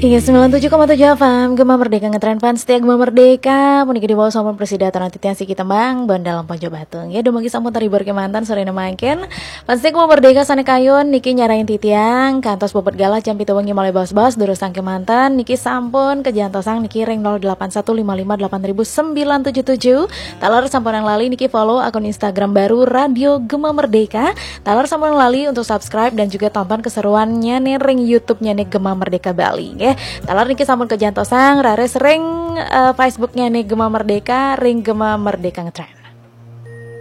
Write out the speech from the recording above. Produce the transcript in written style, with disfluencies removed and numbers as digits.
Iya 97,7 FM Gema Merdeka ngetren fans setia Gema Merdeka puniki di bawah sampun presida tanah titian si kita bang ban dalam ponco batung ya domagi sampun taribur ke mantan sore nemakin fans setia Gema Merdeka sana kayun niki nyarain titiang kantos bobot galah jam pitu wengi mulai bos-bos durus sangke mantan niki sampun kejantosang niki ring 0815588977 talar sampun yang lali niki follow akun Instagram baru Radio Gema Merdeka talar sampun yang lali untuk subscribe dan juga tonton keseruannya nih ring YouTube-nya nih Gema Merdeka Bali ya. Talar niki sampun kejantosang rares ring Facebooknya nih Gema Merdeka ring Gema Merdeka ngetren.